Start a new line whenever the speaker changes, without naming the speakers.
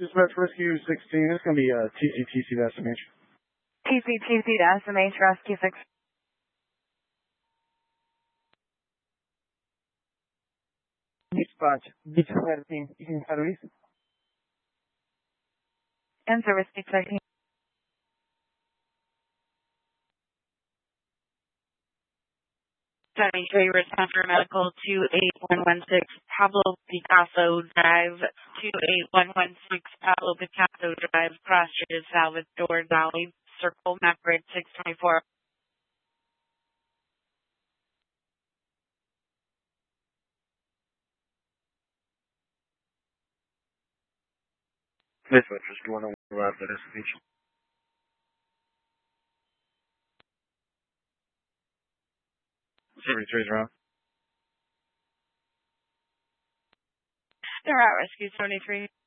Dispatch Rescue 16, it's going to be TCTC to SMH.
TCTC to SMH Rescue 6.
Dispatch, Beach 13, in service.
In service, Beach 13.
73, respond for medical 28116 Pablo Picasso Drive, 28116 Pablo Picasso Drive, Cross Street, Salvador Valley, Circle, map grid 624.
Dispatch, just one on arrived at SMH. Service around.
They're at Rescue 73.